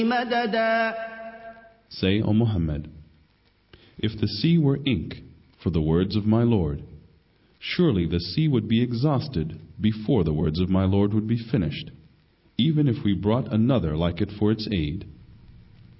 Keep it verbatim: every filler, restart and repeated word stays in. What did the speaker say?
مددا. Say, O Muhammad, if the sea were ink for the words of my Lord, surely the sea would be exhausted before the words of my Lord would be finished, even if we brought another like it for its aid.